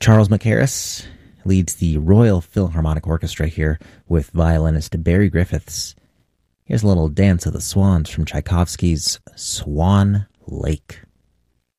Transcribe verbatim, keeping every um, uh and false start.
Charles Mackerras leads the Royal Philharmonic Orchestra here with violinist Barry Griffiths. Here's a little Dance of the Swans from Tchaikovsky's Swan Lake.